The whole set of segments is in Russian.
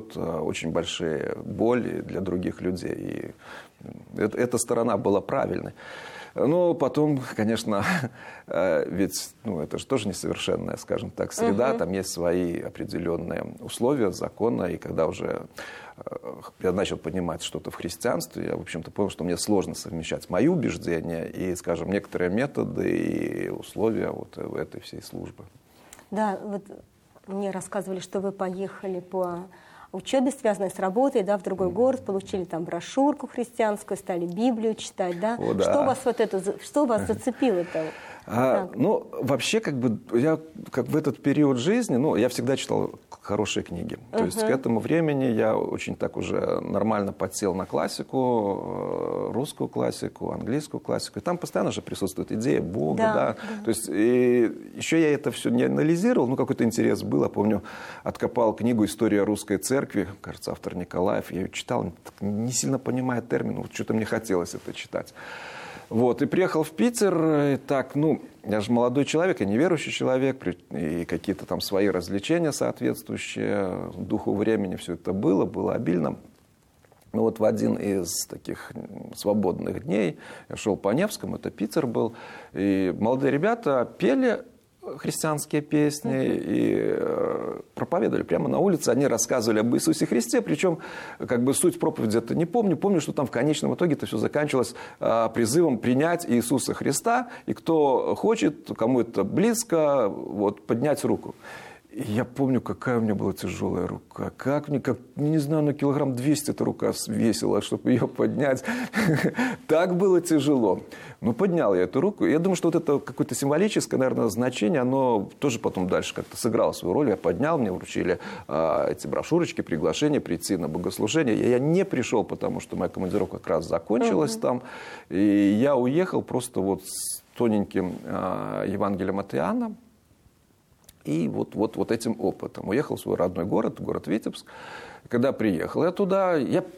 несет очень большие боли для других людей. И эта сторона была правильной. Но потом, конечно, ведь это же тоже несовершенная, скажем так, среда. Там есть свои определенные условия, законы. И когда уже я начал понимать что-то в христианстве, я, в общем-то, понял, что мне сложно совмещать мои убеждения и, скажем, некоторые методы и условия вот этой всей службы. Да, вот мне рассказывали, что вы поехали по учебе, связанной с работой, да, в другой город, получили там брошюрку христианскую, стали Библию читать, да? О, да. Что вас зацепило-то? Вообще, я в этот период жизни, я всегда читал хорошие книги. То есть к этому времени я очень так уже нормально подсел на классику, русскую классику, английскую классику. И там постоянно же присутствует идея Бога, да. То есть и еще я это все не анализировал, какой-то интерес был. Я помню, откопал книгу «История русской церкви», кажется, автор Николаев. Я ее читал, не сильно понимая термин, что-то мне хотелось это читать. И приехал в Питер, и так, я же молодой человек, я неверующий человек, и какие-то там свои развлечения соответствующие духу времени, все это было обильно. В один из таких свободных дней я шел по Невскому, это Питер был, и молодые ребята пели христианские песни и проповедовали прямо на улице. Они рассказывали об Иисусе Христе, причем суть проповеди это не помню. Помню, что там в конечном итоге это все заканчивалось призывом принять Иисуса Христа, и кто хочет, кому это близко, поднять руку. И я помню, какая у меня была тяжелая рука. Не знаю, на килограмм 200 эта рука весила, чтобы ее поднять. Так было тяжело. Поднял я эту руку. Я думаю, что это какое-то символическое, наверное, значение, оно тоже потом дальше как-то сыграло свою роль. Я поднял, мне вручили эти брошюрочки, приглашения прийти на богослужение. Я не пришел, потому что моя командировка как раз закончилась там. И я уехал просто с тоненьким Евангелием от Иоанна. И вот этим опытом. Уехал в свой родной город Витебск. Когда приехал я туда,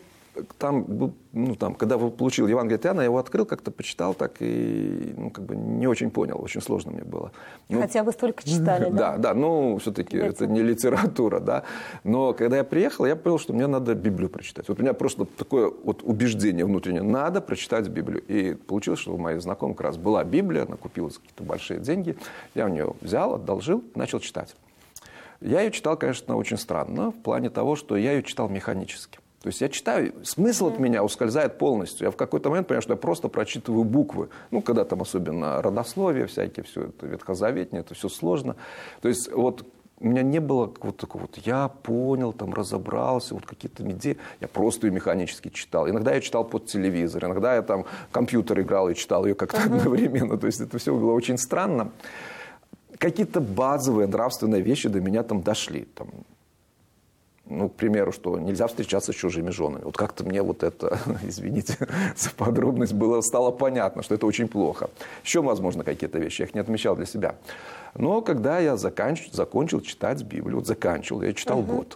когда получил Евангелие от Иоанна, я его открыл, как-то почитал, так и не очень понял, очень сложно мне было. Хотя вы столько читали, да? Да, все-таки это не литература, да. Но когда я приехал, я понял, что мне надо Библию прочитать. У меня просто такое убеждение внутреннее, надо прочитать Библию. И получилось, что у моих знакомых как раз была Библия, она купила за какие-то большие деньги, я у нее взял, одолжил, начал читать. Я ее читал, конечно, очень странно, в плане того, что я ее читал механически. То есть я читаю, смысл от меня ускользает полностью. Я в какой-то момент понимаю, что я просто прочитываю буквы. Когда там особенно родословия всякие, все это ветхозаветное, это все сложно. То есть у меня не было такого я понял, разобрался, какие-то идеи. Я просто ее механически читал. Иногда я читал под телевизор, иногда я там компьютер играл и читал ее как-то одновременно. То есть это все было очень странно. Какие-то базовые нравственные вещи до меня там дошли. К примеру, что нельзя встречаться с чужими женами. Как-то мне это, извините за подробность, стало понятно, что это очень плохо. Еще, возможно, какие-то вещи, я их не отмечал для себя. Но когда я закончил читать Библию, я читал год.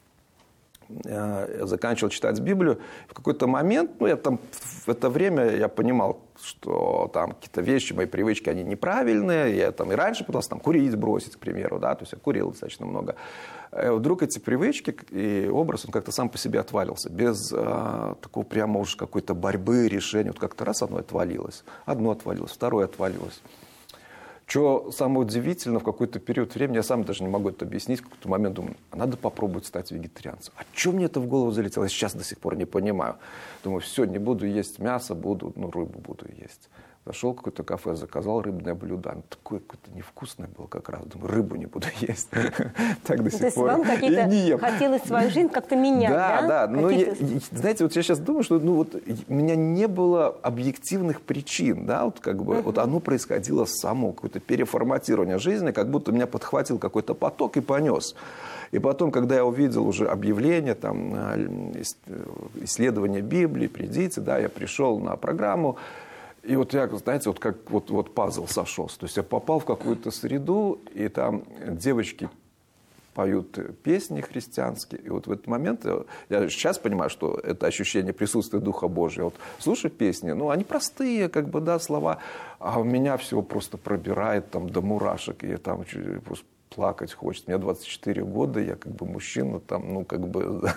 Я заканчивал читать Библию. В какой-то момент, в это время я понимал, что там какие-то вещи, мои привычки, они неправильные. Я и раньше пытался курить, бросить, к примеру, да, то есть я курил достаточно много. Вдруг эти привычки и образ, он как-то сам по себе отвалился, без такого прямо уж какой-то борьбы, решения. Как-то раз одно отвалилось, второе отвалилось. Что самое удивительное, в какой-то период времени, я сам даже не могу это объяснить, в какой-то момент думаю, надо попробовать стать вегетарианцем. А что мне это в голову залетело, я сейчас до сих пор не понимаю. Думаю, все, не буду есть мясо, рыбу буду есть. Зашел в какое-то кафе, заказал рыбное блюдо. Оно такое какое-то невкусное было как раз. Думаю, рыбу не буду есть. Так до сих пор. То есть вам какие-то хотелось свою жизнь как-то менять, да? Да. Знаете, я сейчас думаю, что у меня не было объективных причин. Да? Оно происходило само, какое-то переформатирование жизни, как будто меня подхватил какой-то поток и понес. И потом, когда я увидел уже объявление, исследование Библии, придите, да, я пришел на программу. И я, знаете, как пазл сошелся. То есть я попал в какую-то среду, и там девочки поют песни христианские. И в этот момент, я сейчас понимаю, что это ощущение присутствия Духа Божьего. Слушаю песни, они простые, слова, а у меня всего просто пробирает до мурашек. И я просто плакать хочется. Мне 24 года, я мужчина,